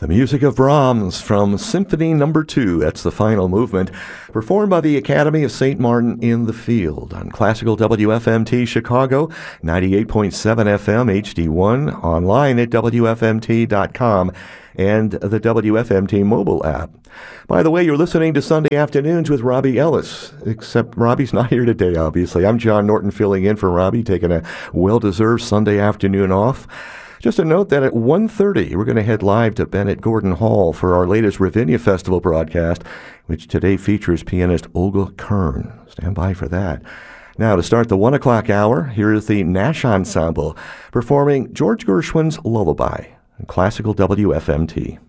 The music of Brahms from Symphony No. 2, that's the final movement, performed by the Academy of St. Martin in the Field on Classical WFMT Chicago, 98.7 FM HD1, online at WFMT.com, and the WFMT mobile app. By the way, you're listening to Sunday Afternoons with Robbie Ellis, except Robbie's not here today, obviously. I'm John Norton filling in for Robbie, taking a well-deserved Sunday afternoon off. Just a note that at 1:30, we're going to head live to Bennett Gordon Hall for our latest Ravinia Festival broadcast, which today features pianist Olga Kern. Stand by for that. Now, to start the 1 o'clock hour, here is the Nash Ensemble performing George Gershwin's Lullaby on Classical WFMT.